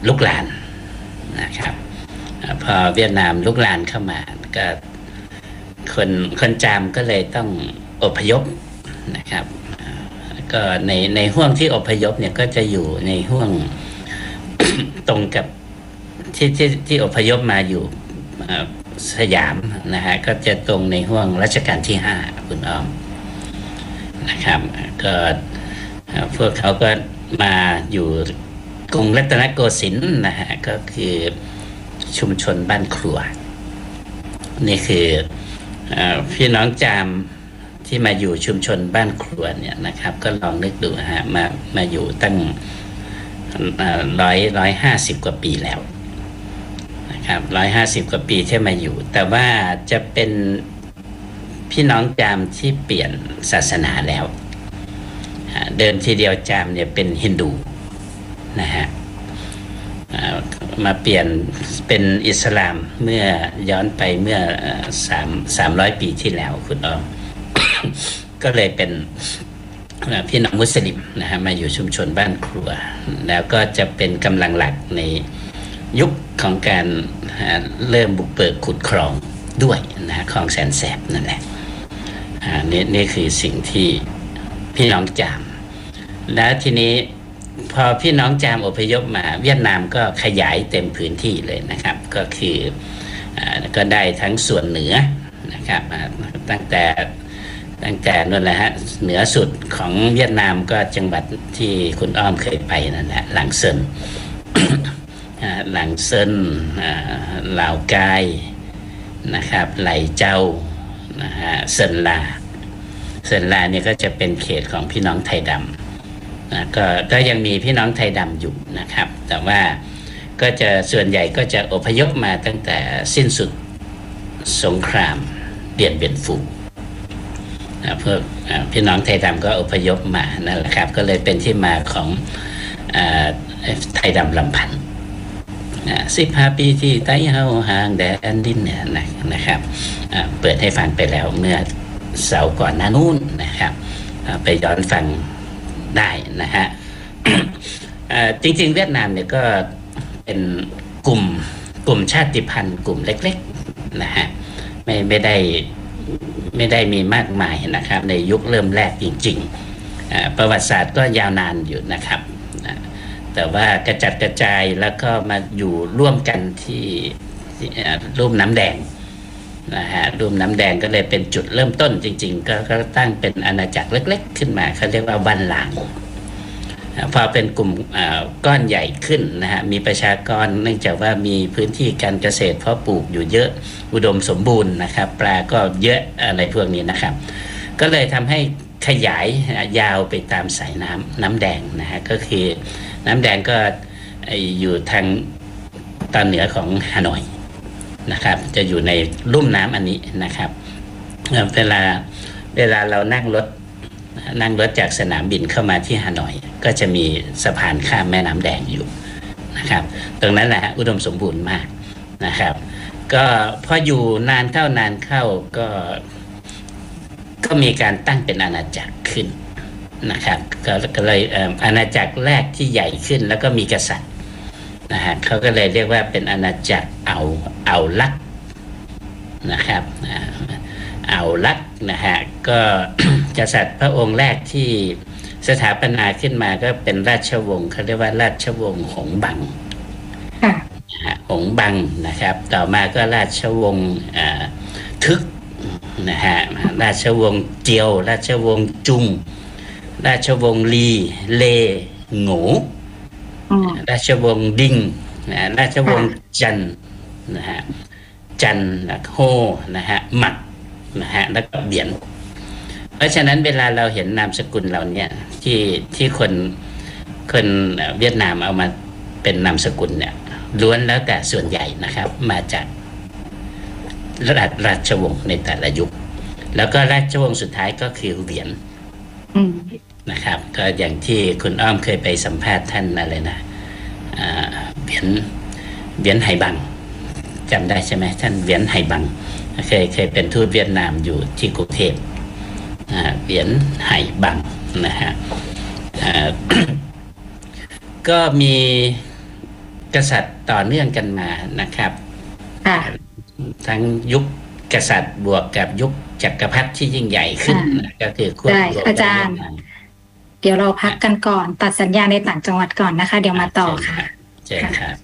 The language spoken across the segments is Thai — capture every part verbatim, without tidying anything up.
ลุกลานนะครับพอเวียดนามลุกลานเข้ามาก็คนคนจามก็เลยต้องอพยพนะครับก็ในในห่วงที่อพยพเนี่ยก็จะอยู่ในห่วง ตรงกับที่ที่ที่อพยพมาอยู่สยามนะฮะก็จะตรงในห่วงรัชกาลที่ห้าคุณอ้อมนะครับก็พวกเขาก็มาอยู่กรุงรัตนโกสินทร์นะฮะก็คือชุมชนบ้านครัวนี่คือพี่น้องจามที่มาอยู่ชุมชนบ้านครัวเนี่ยนะครับก็ลองนึกดูฮะมามาอยู่ตั้งร้อยร้อยห้าสิบกว่าปีแล้วนะครับร้อยห้าสิบกว่าปีที่มาอยู่แต่ว่าจะเป็นพี่น้องจามที่เปลี่ยนศาสนาแล้วเดิมทีเดียวจามเนี่ยเป็นฮินดูนะฮะมาเปลี่ยนเป็นอิสลามเมื่อย้อนไปเมื่อสามสามร้อยปีที่แล้วคุณอ้อม ก็เลยเป็นพี่น้องมุสลิมนะฮะมาอยู่ชุมชนบ้านครัวแล้วก็จะเป็นกำลังหลักในยุคของการเริ่มบุกเบิกขุดคลองด้วยนะฮะคลองแสนแสบนั่นแหละนี่นี่คือสิ่งที่พี่น้องจามแล้วทีนี้พอพี่น้องจามอพยพมาเวียดนามก็ขยายเต็มพื้นที่เลยนะครับก็คือก็ได้ทั้งส่วนเหนือนะครับตั้งแต่ตั้งแต่นั่นแหละฮะเหนือสุดของเวียดนามก็จังหวัดที่คุณอ้อมเคยไปนั่นแหละหลังเซิน หลังเซินลาวกายนะครับไหลเจ้านะฮะเซินลาเซินลาเนี่ยก็จะเป็นเขตของพี่น้องไทยดำนะก็ก็ยังมีพี่น้องไทยดำอยู่นะครับแต่ว่าก็จะส่วนใหญ่ก็จะอพยพมาตั้งแต่สิ้นสุดสงครามเปลี่ยนเป็นฝูงนะเพื่อพี่น้องไทยดำก็อพยพมานั่นแหละครับก็เลยเป็นที่มาของไทยดำลำพันธ์สิบห้าปีที่ไต้เฮาห่างแดนดินเนี่ยนะครับเปิดให้ฟังไปแล้วเมื่อเสาร์ก่อนหน้านู้นนะครับไปย้อนฟังได้นะฮะ จริงๆเวียดนามเนี่ยก็เป็นกลุ่มกลุ่มชาติพันธุ์กลุ่มเล็กๆนะฮะไม่ไม่ได้ไม่ได้มีมากมายนะครับในยุคเริ่มแรกจริงๆประวัติศาสตร์ก็ยาวนานอยู่นะครับแต่ว่ากระจัดกระจายแล้วก็มาอยู่ร่วมกันที่ลุ่มน้ำแดงนะฮะลุ่มน้ำแดงก็เลยเป็นจุดเริ่มต้นจริงๆก็ก็ตั้งเป็นอาณาจักรเล็กๆขึ้นมาเขาเรียกว่าบ้านหลางพอเป็นกลุ่มก้อนใหญ่ขึ้นนะฮะมีประชากรเนื่องจากว่ามีพื้นที่การเกษตรเพาะปลูกอยู่เยอะอุดมสมบูรณ์นะครับปลาก็เยอะอะไรพวกนี้นะครับก็เลยทำให้ขยายยาวไปตามสายน้ำน้ำแดงนะฮะก็คือน้ำแดงก็อยู่ทางตอนเหนือของฮานอยนะครับจะอยู่ในลุ่มน้ำอันนี้นะครับเวลาเวลาเรานั่งรถนั่งรถจากสนามบินเข้ามาที่ฮานอยก็จะมีสะพานข้ามแม่น้ำแดงอยู่นะครับตรงนั้นแหละอุดมสมบูรณ์มากนะครับก็พออยู่นานเข้านานเข้าก็ก็มีการตั้งเป็นอาณาจักรขึ้นนะครับก็เลยอาณาจักรแรกที่ใหญ่ขึ้นแล้วก็มีกษัตริย์นะฮะเขาก็เลยเรียกว่าเป็นอาณาจักรเอาเอาลักนะครับเอาลักนะฮะก็ กษัตริย์พระองค์แรกที่สถาปนาขึ้นมาก็เป็นราชวงศ์เขาเรียกว่าราชวงศ์หงบังหงบังนะครับต่อมาก็ราชวงศ์ทึกนะฮะราชวงศ์เจียวราชวงศ์จุงราชวงศ์ลีเลโง่ราชวงศ์ดิงนะราชวงศ์จันนะฮะจันโฮนะฮะหมัดนะฮะแล้วก็เบียนเพราะฉะนั้นเวลาเราเห็นนามสกุลเราเนี่ยที่ที่คนคนเวียดนามเอามาเป็นนามสกุลเนี่ยล้วนแล้วแต่ส่วนใหญ่นะครับมาจากราชราชวงศ์ในแต่ละยุคแล้วก็ราชวงศ์สุดท้ายก็คือเวียนนะครับก็อย่างที่คุณอ้อมเคยไปสัมภาษณ์ท่านอะไรนะเวียนเวียนไหบังจำได้ใช่ไหมท่านเวียนไหบังเคยเคยเป็นทูตเวียดนามอยู่ที่กรุงเทพเวียนไหบังนะฮะ ก็มีกษัตริย์ต่อเนื่องกันมานะครับทั้งยุคกษัตริย์บวกกับยุคจักรพรรดิที่ยิ่งใหญ่ขึ้นก็คือควบรวมอาจารย์เดี๋ยวเราพักกันก่อนตัดสัญญาณในต่างจังหวัดก่อนนะคะเดี๋ยวมาต่อค่ะใช่ครับ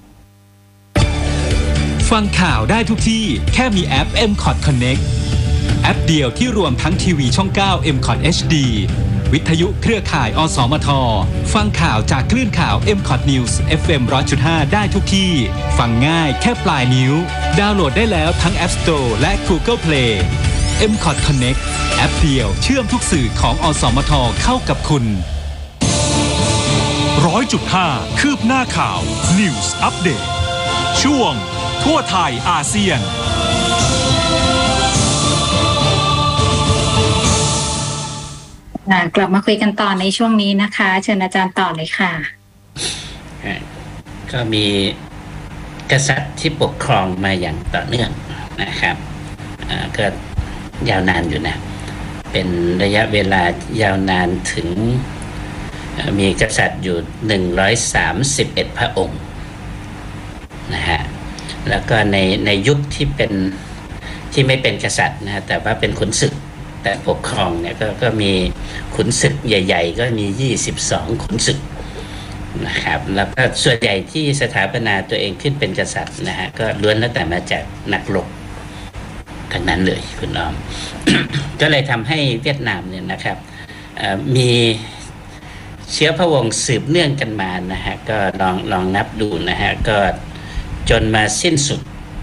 ฟังข่าวได้ทุกที่แค่มีแอป เอ็ม คอท Connect แอปเดียวที่รวมทั้งทีวีช่อง เก้า เอ็ม คอท เอช ดี วิทยุเครือข่าย อสมท ฟังข่าวจากคลื่นข่าว เอ็ม คอท News เอฟ เอ็ม หนึ่งร้อยจุดห้า ได้ทุกที่ฟังง่ายแค่ปลายนิ้วดาวน์โหลดได้แล้วทั้ง App Store และ Google Play เอ็ม คอท Connect แอปเดียวเชื่อมทุกสื่อของอสมทเข้ากับคุณร้อยจุดห้า คืบหน้าข่าว News Update ช่วงทั่วไทยอาเซียนกลับมาคุยกันต่อในช่วงนี้นะคะเชิญอาจารย์ต่อเลยค่ะก็มีกษัตริย์ที่ปกครองมาอย่างต่อเนื่องนะครับก็ยาวนานอยู่นะเป็นระยะเวลายาวนานถึงมีกษัตริย์อยู่หนึ่งร้อยสามสิบเอ็ดพระองค์นะฮะแล้วก็ในในยุคที่เป็นที่ไม่เป็นกษัตริย์นะแต่ว่าเป็นขุนศึกแต่ปกครองเนี่ยก็ก็มีขุนศึกใหญ่ๆก็มียี่สิบสองขุนศึกนะครับแล้วก็ส่วนใหญ่ที่สถาปนาตัวเองขึ้นเป็นกษัตริย์นะฮะก็ล้วนแล้วแต่มาจากนักรบทั้งนั้นเลยคุณน้อม ก็เลยทำให้เวียดนามเนี่ยนะครับมีเชื้อพระวงศ์สืบเนื่องกันมานะฮะก็ลองลองนับดูนะฮะก็จนมาสิ้นสุด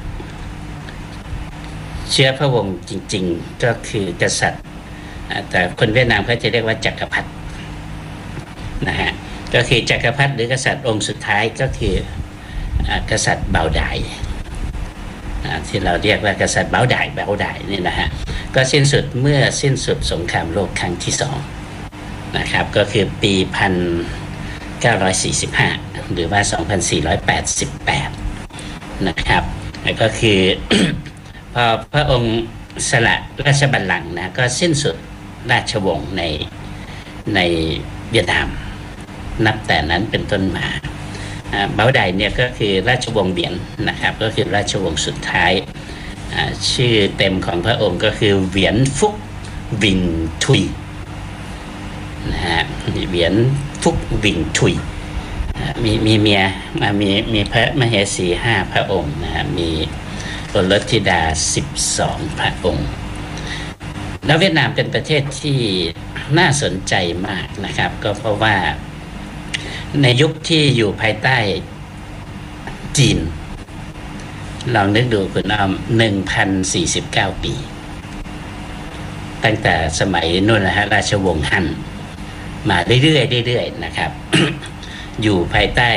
เชื้อพระวงศ์จริงๆก็คือกษัตริย์แต่คนเวียดนามเขาจะเรียกว่าจักรพรรดินะฮะก็คือจักรพรรดิหรือกษัตริย์องค์สุดท้ายก็คือกษัตริย์เบาดายที่เราเรียกว่ากษัตริย์เบาดายเบาดายนี่นะฮะก็สิ้นสุดเมื่อสิ้นสุดสงครามโลกครั้งที่สองนะครับก็คือปีหนึ่งพันเก้าร้อยสี่สิบห้าหรือว่าสองพันสี่ร้อยแปดสิบแปดนะครับก็คือ พอพระองค์สละราชบัลลังก์นะก็สิ้นสุดราชวงศ์ในในเวียดนามนับแต่นั้นเป็นต้นมาเบาไดเนี่ยก็คือราชวงศ์เบียนนะครับก็คือราชวงศ์สุดท้ายชื่อเต็มของพระองค์ก็คือเหวียนฟุกวิงทุยนะฮะเหวียนฟุกวิงทุยมีมีเมียมีมีพระมเหสีห้าพระองค์นะฮะมีโอรสธิดาสิบสองพระองค์แล้วเวียดนามเป็นประเทศที่น่าสนใจมากนะครับก็เพราะว่าในยุคที่อยู่ภายใต้จีนลองนึกดูคุณอ้อม หนึ่งพันสี่สิบเก้า ปีตั้งแต่สมัยนู่นนะฮะราชวงศ์ฮั่นมาเรื่อยๆเรื่อยๆนะครับ อยู่ภายใต้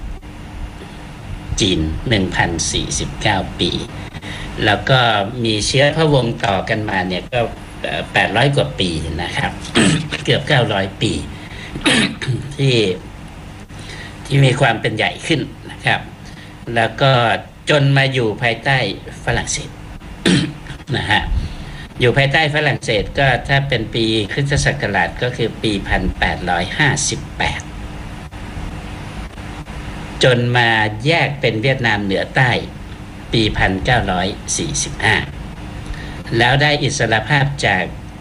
จีน หนึ่งพันสี่สิบเก้า ปีแล้วก็มีเชื้อพระวงศ์ต่อกันมาเนี่ยก็แปดร้อยกว่าปีนะครับ เกือบเก้าร้อยปี ที่ที่มีความเป็นใหญ่ขึ้นนะครับแล้วก็จนมาอยู่ภายใต้ฝรั่งเศส นะฮะอยู่ภายใต้ฝรั่งเศสก็ถ้าเป็นปีคริสตศักราชก็คือปีหนึ่งพันแปดร้อยห้าสิบแปดจนมาแยกเป็นเวียดนามเหนือใต้ปีหนึ่งพันเก้าร้อยสี่สิบห้าแล้วได้อิสรภาพจาก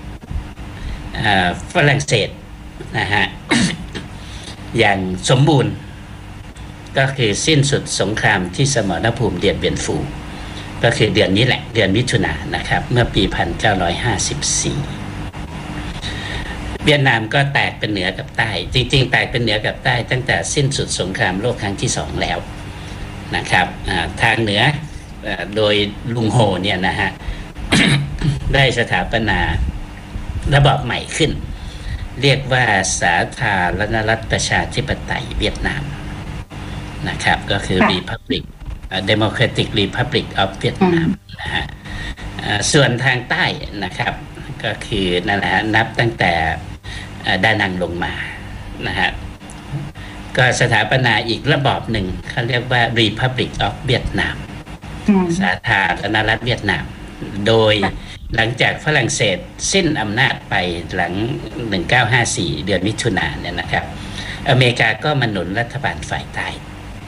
ฝรั่งเศสนะฮะ อย่างสมบูรณ์ก็คือสิ้นสุดสงครามที่สมรภูมิเดียนเบียนฟูก็คือเดือนนี้แหละเดือนมิถุนายนนะครับเมื่อปีหนึ่งพันเก้าร้อยห้าสิบสี่เวียดนามก็แตกเป็นเหนือกับใต้จริงๆแตกเป็นเหนือกับใต้ตั้งแต่สิ้นสุดสงครามโลกครั้งที่สองแล้วนะครับทางเหนือโดยลุงโฮเนี่ยนะฮะ ได้สถาปนาระบอบใหม่ขึ้นเรียกว่าสาธารณรัฐประชาธิปไตยเวียดนามนะครับก็คือ Republic Democratic Republic of Vietnam นะฮะส่วนทางใต้นะครับก็คือนั่นแหละนับตั้งแต่ดานังลงมานะฮะก็สถาปนาอีกระบอบหนึ่งเขาเรียกว่า Republic of Vietnam สาธารณรัฐเวียดนามโดยหลังจากฝรั่งเศสสิ้นอำนาจไปหลังหนึ่งพันเก้าร้อยห้าสิบสี่เดือนมิถุนายนเนี่ยนะครับอเมริกาก็มาหนุนรัฐบาลฝ่ายใต้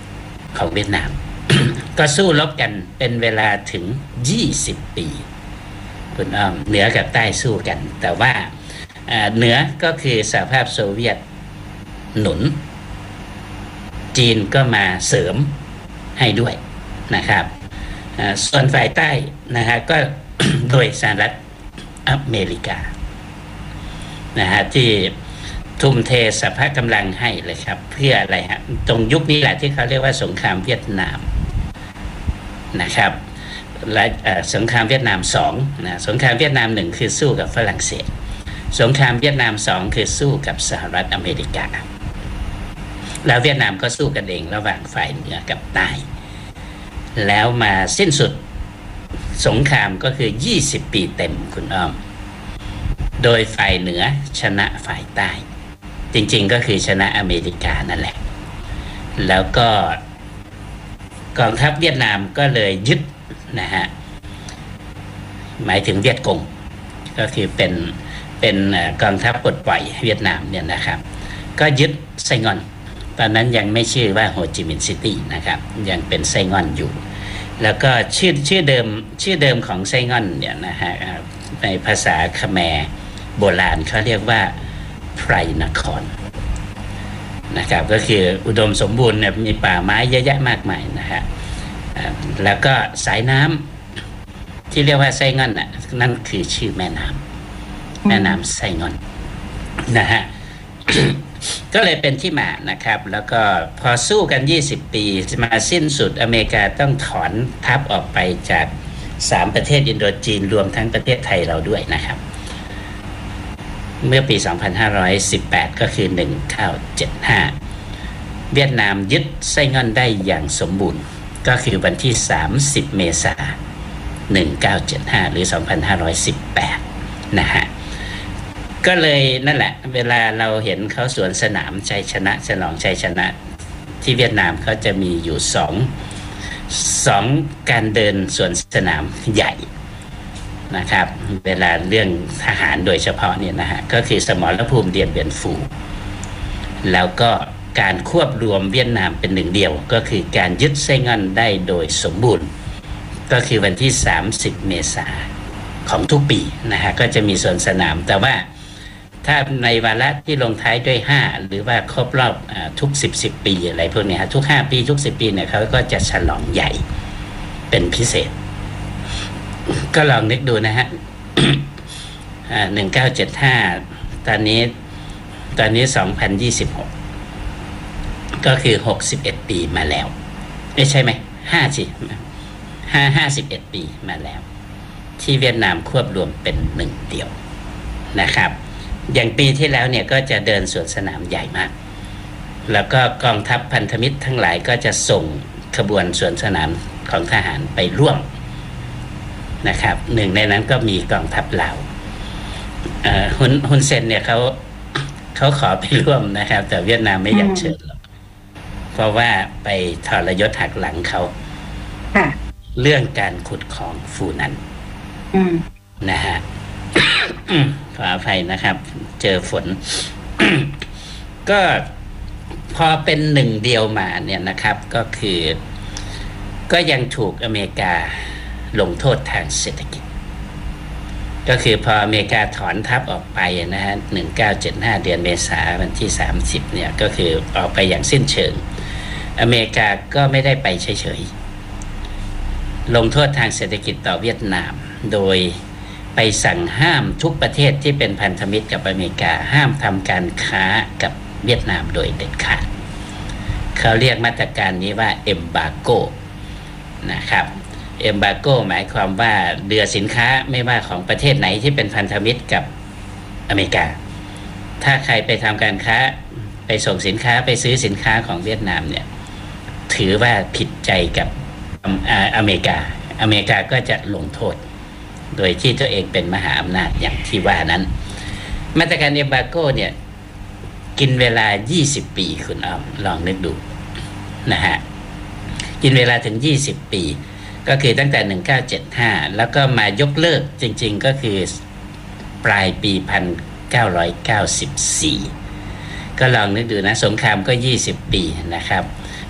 ของเวียดนาม ก็สู้รบกันเป็นเวลาถึงยี่สิบปีคุณอ้อมเหนือกับใต้สู้กัน แต่ว่าเหนือก็คือสหภาพโซเวียตหนุนจีนก็มาเสริมให้ด้วยนะครับส่วนฝ่ายใต้นะฮะก็ โดยสหรัฐอเมริกานะฮะที่ทุ่มเทสรรพกำลังให้เลยครับเพื่ออะไรฮะตรงยุคนี้แหละที่เขาเรียกว่าสงครามเวียดนามนะครับและสงครามเวียดนามสองนะสงครามเวียดนามหนึ่งคือสู้กับฝรั่งเศสสงครามเวียดนามสองคือสู้กับสหรัฐอเมริกาแล้วเวียดนามก็สู้กันเองระหว่างฝ่ายเหนือกับใต้แล้วมาสิ้นสุดสงครามก็คือยี่สิบปีเต็มคุณอ้อมโดยฝ่ายเหนือชนะฝ่ายใต้จริงๆก็คือชนะอเมริกานั่นแหละแล้วก็กองทัพเวียดนามก็เลยยึดนะฮะหมายถึงเวียดกงก็คือเป็นเป็นกองทัพปลดปล่อยเวียดนามเนี่ยนะครับก็ยึดไซงอนตอนนั้นยังไม่ชื่อว่าโฮจิมินห์ซิตี้นะครับยังเป็นไซงอนอยู่แล้วก็ชื่อชื่อเดิมชื่อเดิมของไซงอนเนี่ยนะฮะในภาษาคแมร์โบราณเขาเรียกว่าไพรนครนะครับก็คืออุดมสมบูรณ์เนี่ยมีป่าไม้เยอะแยะมากมายนะฮะแล้วก็สายน้ำที่เรียกว่าไซงอนน่ะนั่นคือชื่อแม่น้ำแม่น้ำไซงอนนะฮะ ก็เลยเป็นที่มานะครับแล้วก็พอสู้กันยี่สิบปีมาสิ้นสุดอเมริกาต้องถอนทัพออกไปจากสามประเทศอินโดจีนรวมทั้งประเทศไทยเราด้วยนะครับเมื่อปีสองพันห้าร้อยสิบแปดก็คือหนึ่งพันเก้าร้อยเจ็ดสิบห้าเวียดนามยึดไซงอนได้อย่างสมบูรณ์ก็คือวันที่สามสิบเมษายนหนึ่งพันเก้าร้อยเจ็ดสิบห้าหรือสองพันห้าร้อยสิบแปดนะฮะก็เลยนั่นแหละเวลาเราเห็นเขาสวนสนามชัยชนะฉลองชัยชนะที่เวียดนามเขาจะมีอยู่สองสองการเดินสวนสนามใหญ่นะครับเวลาเรื่องทหารโดยเฉพาะเนี่ยนะฮะก็คือสมรภูมิเดียนเบียนฟูแล้วก็การควบรวมเวียดนามเป็นหนึ่งเดียวก็คือการยึดไซงอนได้โดยสมบูรณ์ก็คือวันที่สามสิบเมษายนของทุกปีนะฮะก็จะมีสวนสนามแต่ว่าถ้าในวาระที่ลงท้ายด้วยห้าหรือว่าครบรอบทุกสิบ สิบปีอะไรพวกนี้ทุกห้าปีทุกสิบปีเนี่ยเขาก็จะฉลองใหญ่เป็นพิเศษก็ลองนึกดูนะฮะ หนึ่งพันเก้าร้อยเจ็ดสิบห้าตอนนี้ตอนนี้สองพันยี่สิบหกก็คือหกสิบเอ็ดปีมาแล้วไม่ใช่ไหมห้าสิห้าห้าสิบเอ็ดปีมาแล้วที่เวียดนามควบรวมเป็นหนึ่งเดียวนะครับอย่างปีที่แล้วเนี่ยก็จะเดินสวนสนามใหญ่มากแล้วก็กองทัพพันธมิตรทั้งหลายก็จะส่งขบวนสวนสนามของทหารไปร่วมนะครับหนึ่งในนั้นก็มีกองทัพลาวฮุนฮุนเซนเนี่ยเขาเขาขอไปร่วมนะครับแต่เวียดนามไม่อยากเชิญหรอกเพราะว่าไปทรยศหักหลังเขาเรื่องการขุดของฟูนันนะฮะ ขออภัยนะครับเจอฝน ก็พอเป็นหนึ่งเดียวมาเนี่ยนะครับก็คือก็ยังถูกอเมริกาลงโทษทางเศรษฐกิจก็คือพออเมริกาถอนทัพออกไปนะฮะหนึ่งพันเก้าร้อยเจ็ดสิบห้าเดือนเมษายนวันที่สามสิบเนี่ยก็คือออกไปอย่างสิ้นเชิงอเมริกาก็ไม่ได้ไปเฉยๆลงโทษทางเศรษฐกิจต่อเวียดนามโดยไปสั่งห้ามทุกประเทศที่เป็นพันธมิตรกับอเมริกาห้ามทำการค้ากับเวียดนามโดยเด็ดขาดเขาเรียกมาตรการนี้ว่าเอมบาโกนะครับเอมบาโกหมายความว่าเรือสินค้าไม่ว่าของประเทศไหนที่เป็นพันธมิตรกับอเมริกาถ้าใครไปทำการค้าไปส่งสินค้าไปซื้อสินค้าของเวียดนามเนี่ยถือว่าผิดใจกับอเมริกาอเมริกาก็จะลงโทษโดยที่ตัวเองเป็นมหาอำนาจอย่างที่ว่านั้นมาตรการเอมบาโกเนี่ยกินเวลายี่สิบปีคุณอ้อมลองนึกดูนะฮะกินเวลาถึงยี่สิบปีก็คือตั้งแต่หนึ่งพันเก้าร้อยเจ็ดสิบห้าแล้วก็มายกเลิกจริงๆก็คือปลายปีหนึ่งพันเก้าร้อยเก้าสิบสี่ก็ลองนึกดูนะสงครามก็ยี่สิบปีนะครับ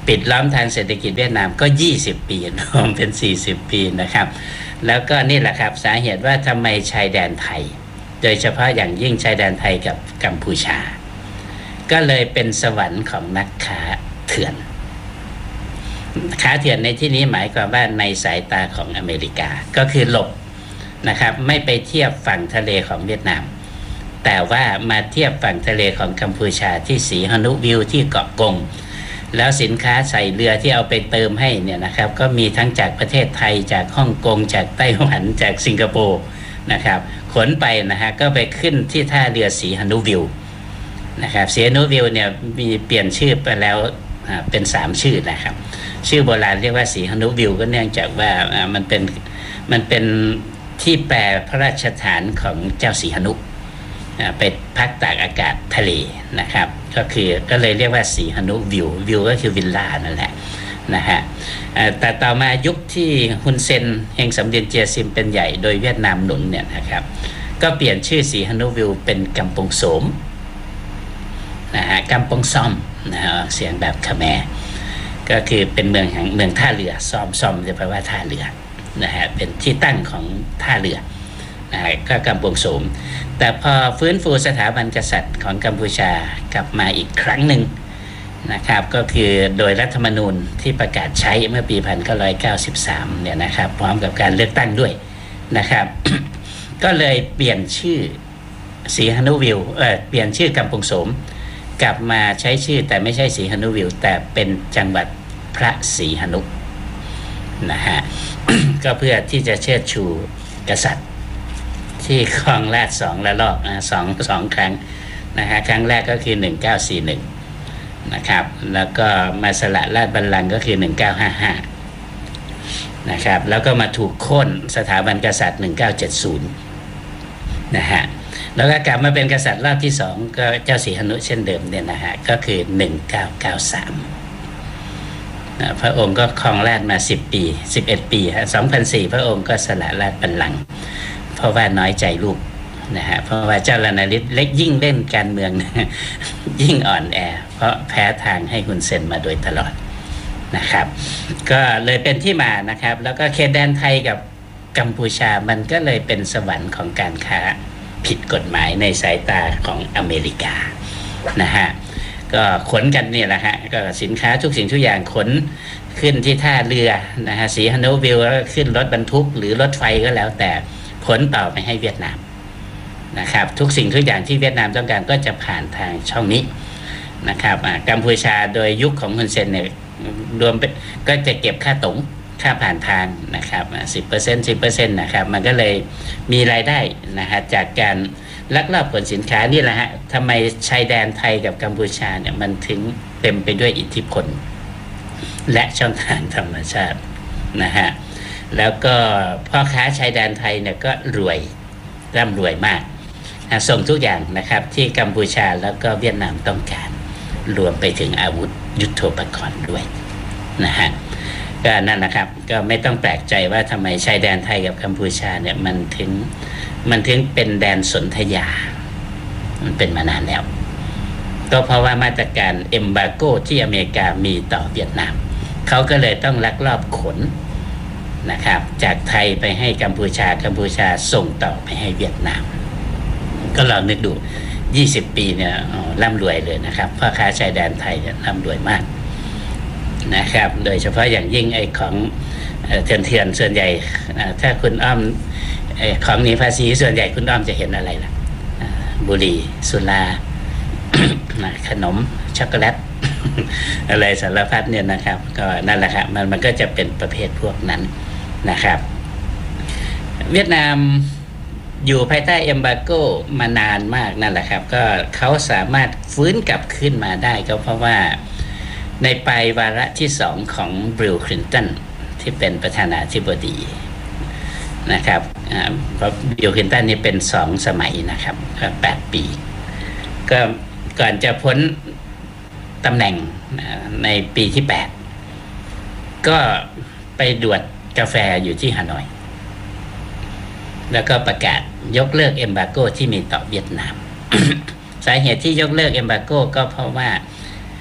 ปิดล้อมทางเศรษฐกิจเวียดนามก็ยี่สิบปีรวมเป็นสี่สิบปีนะครับแล้วก็นี่แหละครับสาเหตุว่าทำไมชายแดนไทยโดยเฉพาะอย่างยิ่งชายแดนไทยกับกัมพูชาก็เลยเป็นสวรรค์ของนักค้าเถื่อนค้าเถื่อนในที่นี้หมายความว่าในสายตาของอเมริกาก็คือหลบนะครับไม่ไปเทียบฝั่งทะเลของเวียดนามแต่ว่ามาเทียบฝั่งทะเลของกัมพูชาที่สีหนุวิวที่เกาะกงแล้วสินค้าใส่เรือที่เอาไปเติมให้เนี่ยนะครับก็มีทั้งจากประเทศไทยจากฮ่องกงจากไต้หวันจากสิงคโปร์นะครับขนไปนะฮะก็ไปขึ้นที่ท่าเรือสีหนุวิวนะครับสีหนุวิวเนี่ยมีเปลี่ยนชื่อไปแล้วเป็นสามชื่อนะครับชื่อโบราณเรียกว่าสีหนุวิวก็เนื่องจากว่ามันเป็นมันเป็นที่แปรพระราชฐานของเจ้าสีหนุไปพักตากอากาศทะเลนะครับก็คือก็เลยเรียกว่าสีหนุวิววิวก็คือวิลล่านั่นแหละนะฮะแต่ต่อมายุคที่ฮุนเซนเฮงสำเร็จเจียซิมเป็นใหญ่โดยเวียดนามหนุนเนี่ยนะครับก็เปลี่ยนชื่อสีหนุวิวเป็นกัมปงโสมนะฮะกัมปงซ่อมนะฮะเสียงแบบคแมร์ก็คือเป็นเมืองแห่งเมืองท่าเรือซ่อมซ่อมจะแปลว่าท่าเรือนะฮะเป็นที่ตั้งของท่าเรือนะฮะก็กัมปงโสมแต่พอฟื้นฟูสถาบันกษัตริย์ของกัมพูชากลับมาอีกครั้งหนึ่งนะครับก็คือโดยรัฐธรรมนูญที่ประกาศใช้เมื่อปีหนึ่งพันเก้าร้อยเก้าสิบสามเนี่ยนะครับพร้อมกับการเลือกตั้งด้วยนะครับ ก็เลยเปลี่ยนชื่อสีหนุวิวเออเปลี่ยนชื่อกัมปงโสมกลับมาใช้ชื่อแต่ไม่ใช่สีหนุวิวแต่เป็นจังหวัดพระศรีหนุนะฮะ ก็เพื่อที่จะเชิดชูกษัตริย์ที่ครองราชย์สองระลอกนะสองสองครั้งนะฮะครั้งแรกก็คือหนึ่งพันเก้าร้อยสี่สิบเอ็ดนะครับแล้วก็มาสละราชบัลลังก์ก็คือหนึ่งพันเก้าร้อยห้าสิบห้านะครับแล้วก็มาถูกโค่นสถาบันกษัตริย์หนึ่งพันเก้าร้อยเจ็ดสิบนะฮะแล้วก็กลับมาเป็นกษัตริย์รอบที่สองก็เจ้าสีหนุเช่นเดิมเนี่ยนะฮะก็คือหนึ่งพันเก้าร้อยเก้าสิบสามนะพระองค์ก็ครองราชย์มาสิบปีสิบเอ็ดปีฮะสองพันสี่พระองค์ก็สละราชบัลลังก์เพราะว่าน้อยใจลูกนะฮะเพราะว่าเจ้าลานาริศเล็กยิ่งเล่นการเมือง ยิ่งอ่อนแอเพราะแพ้ทางให้ฮุนเซนมาโดยตลอดนะครับก็เลยเป็นที่มานะครับแล้วก็เขตแดนไทยกับกัมพูชามันก็เลยเป็นสวรรค์ของการค้าผิดกฎหมายในสายตาของอเมริกานะฮะก็ขนกันเนี่ยแหละฮะก็สินค้าทุกสิ่งทุกอย่างขนขึ้นที่ท่าเรือนะฮะสีหนุวิวแล้วขึ้นรถบรรทุกหรือรถไฟก็แล้วแต่ขนต่อไปให้เวียดนามนะครับทุกสิ่งทุกอย่างที่เวียดนามต้องการก็จะผ่านทางช่องนี้นะครับกัมพูชาโดยยุคของฮุนเซนเนี่ยรวมก็จะเก็บค่าตงค่าผ่านทางนะครับ สิบเปอร์เซ็นต์ สิบเปอร์เซ็นต์ นะครับมันก็เลยมีรายได้นะฮะจากการลักลอบขนสินค้านี่แหละฮะทำไมชายแดนไทยกับกัมพูชาเนี่ยมันถึงเต็มไปด้วยอิทธิพลและช่องทางธรรมชาตินะฮะแล้วก็พ่อค้าชายแดนไทยเนี่ยก็รวยร่ำรวยมากส่งทุกอย่างนะครับที่กัมพูชาแล้วก็เวียดนามต้องการรวมไปถึงอาวุธยุทโธปกรณ์ด้วยนะฮะก็นั่นนะครับก็ไม่ต้องแปลกใจว่าทำไมชายแดนไทยกับกัมพูชาเนี่ยมันถึงมันถึงเป็นแดนสนธยามันเป็นมานานแล้วก็เพราะว่ามาตรการเอมบาโกที่อเมริกามีต่อเวียดนามเขาก็เลยต้องลักลอบขนนะครับจากไทยไปให้กัมพูชากัมพูชาส่งต่อไปให้เวียดนามก็ลองนึกดูยี่สิบปีเนี่ยร่ำรวยเลยนะครับพ่อค้าชายแดนไทยเนี่ยร่ำรวยมากนะครับโดยเฉพาะอย่างยิ่งไอ้ของเถื่อนเถื่อนส่วนใหญ่ถ้าคุณอ้อมของหนีภาษีส่วนใหญ่คุณอ้อมจะเห็นอะไรล่ะบุหรี่สุรา ขนมช็อกโกแลต อะไรสารพัดเนี่ยนะครับก็นั่นแหละครับมันมันก็จะเป็นประเภทพวกนั้นนะครับเวียดนามอยู่ภายใต้เอมบาโกมานานมากนั่นแหละครับก็เขาสามารถฟื้นกลับขึ้นมาได้ก็เพราะว่าในปลายวาระที่สองของบิลคลินตันที่เป็นประธานาธิบดีนะครับเพราะบิลคลินตันนี่เป็นสองสมัยนะครับแปดปีก็ก่อนจะพ้นตำแหน่งในปีที่แปดก็ไปดวดกาแฟอยู่ที่ฮานอยแล้วก็ประกาศยกเลิกเอมบาโกที่มีต่อเวียดนาม สาเหตุที่ยกเลิกเอมบาโกก็เพราะว่า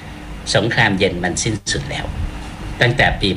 สงครามเย็นมันสิ้นสุดแล้วตั้งแต่ปี